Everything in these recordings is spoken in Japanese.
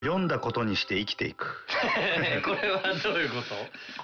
読んだことにして生きていく。 これはどういうこと？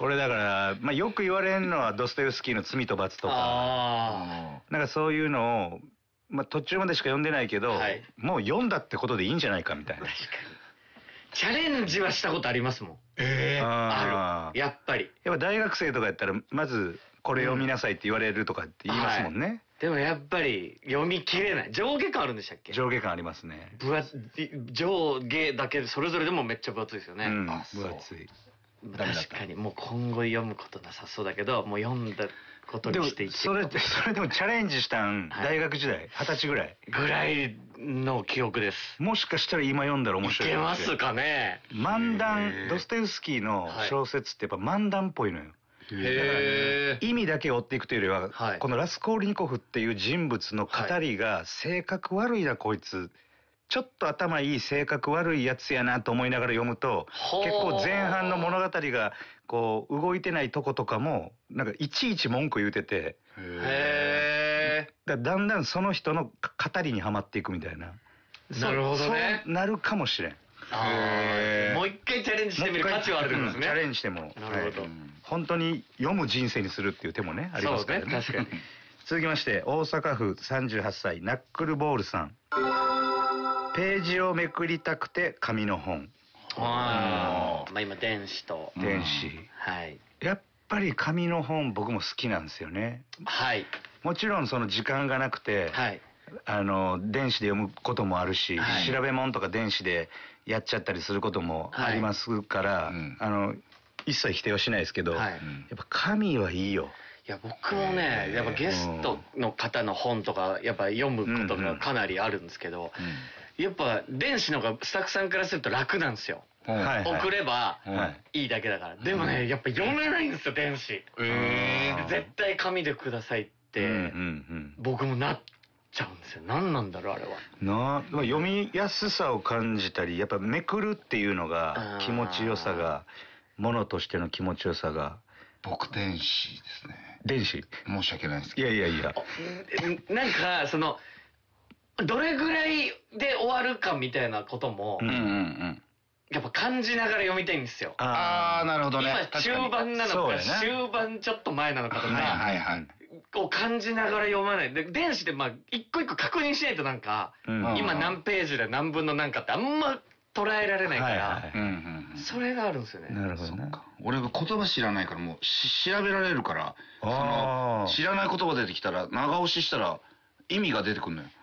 これだから、よく言われるのはドストエフスキーの罪と罰とか、なんかそういうのを、途中までしか読んでないけど、はい、もう読んだってことでいいんじゃないかみたいな。 確かに。チャレンジはしたことありますもん。ある。やっぱり。 やっぱ大学生とかやったら、まずこれ読みなさいって言われるとかって言いますもんね。はい、 でもやっぱり読み切れない。上下感あるんでしたっけ？ 上下感ありますね。 上下だけでそれぞれでもめっちゃ分厚いですよね。 分厚い。 確かにもう今後読むことなさそうだけど、もう読んだことにしていきたい。 それでもチャレンジしたん、大学時代、20歳ぐらい。 ぐらいの記憶です。 もしかしたら今読んだら面白い。 いけますかね。 漫談、ドストエフスキーの小説ってやっぱ漫談っぽいのよ。意味だけ追っていくというよりは、はい、このラスコーリニコフっていう人物の語りが、性格悪いなこいつ、ちょっと頭いい性格悪いやつやなと思いながら読むと、結構前半の物語がこう動いてないとことかもなんかいちいち文句言うてて、だんだんその人の語りにはまっていくみたいな。 なるほどね。 そうなるかもしれん。 もう一回チャレンジしてみる価値はあるんですね。 チャレンジしても。 なるほど。 本当に読む人生にするっていう手もねありますからね。 確かに。 続きまして大阪府38歳ナックルボールさん。ページをめくりたくて紙の本。 今電子と電子。 はい。 やっぱり紙の本僕も好きなんですよね。 はい。 もちろんその時間がなくて、はい。電子で読むこともあるし、はい、調べ物とか電子でやっちゃったりすることもありますから、はい、一切否定はしないですけど、はい、やっぱ紙はいいよ。 いや僕もね、やっぱゲストの方の本とかやっぱ読むことがかなりあるんですけど、やっぱ電子の方がスタッフさんからすると楽なんですよ。送ればいいだけだから。でもね、やっぱ読めないんですよ電子。絶対紙でくださいって僕もなっちゃうんですよ。何なんだろうあれは。 読みやすさを感じたり、やっぱめくるっていうのが気持ちよさが、ものとしての気持ちよさが。 僕電子ですね。 電子？ 申し訳ないですけど。 いや。 なんかそのどれぐらいで終わるかみたいなことも、やっぱ感じながら読みたいんですよ。 なるほどね。 今中盤なのか終盤ちょっと前なのかとかを感じながら読まない。で電子で一個一個確認しないとなんか今何ページで何分の何かってあんま捉えられないから、それがあるんですよね。 なるほどね。 俺が言葉知らないからもう調べられるから、知らない言葉出てきたら長押ししたら意味が出てくるのよ。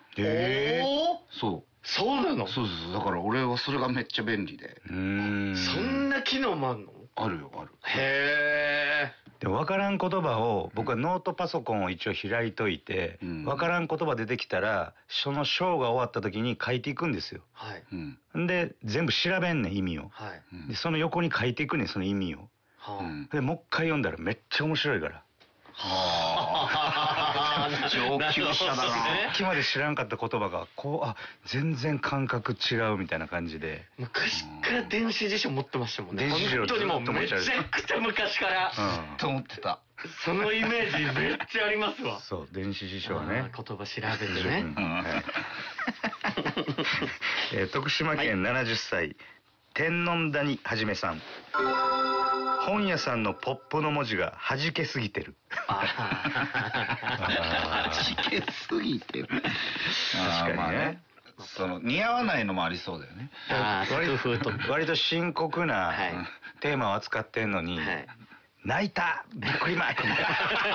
そうなの？ そう。だから俺はそれがめっちゃ便利で。 そんな機能もあるの？ あるよ、ある。 へー。で分からん言葉を僕はノートパソコンを一応開いといて、分からん言葉出てきたらその章が終わった時に書いていくんですよ。 はい。 で全部調べんねん意味を。 はい。 でその横に書いていくねんその意味を。でもう一回読んだらめっちゃ面白いから。 上級者だな。 さっきまで知らんかった言葉が全然感覚違うみたいな感じで。 昔から電子辞書持ってましたもんね。 電子辞書本当にもうめちゃくちゃ昔からと思ってた。 そのイメージめっちゃありますわ。 そう電子辞書はね。 言葉調べてね。 徳島県70歳天音谷はじめさん。本屋さんのポップの文字が弾けすぎてる。 弾けすぎてる。確かにね。 その似合わないのもありそうだよね。 割と深刻なテーマを扱ってんのに、泣いたびっくりマークみたいな。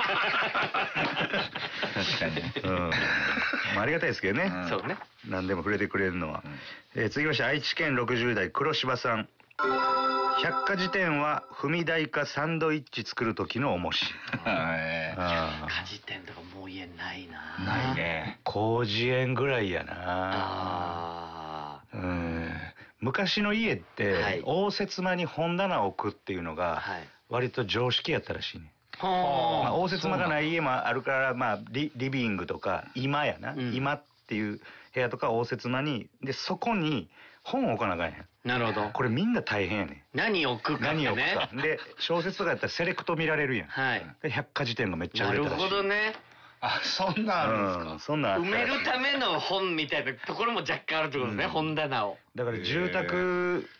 確かにね。 ありがたいですけどね。 そうね。 何でも触れてくれるのは。続きまして愛知県60代黒柴さん。百科事典は踏み台かサンドイッチ作る時の重し。 百科事典とかもう家ないな。 ないね。 広辞苑ぐらいやな。昔の家って応接間に本棚を置くっていうのが割と常識やったらしいね。応接間がない家もあるからリビングとか今やな、今っていう部屋とか応接間にでそこに本を置かなあかんやん。 なるほど。 これみんな大変やねん。 何置くかね。 何置くか。で小説とかやったらセレクト見られるやん。 はい。 で百科事典がめっちゃ売れたらしい。 なるほどね。 そんなあるんですか。 そんな埋めるための本みたいなところも若干あるってことですね。本棚を。 だから住宅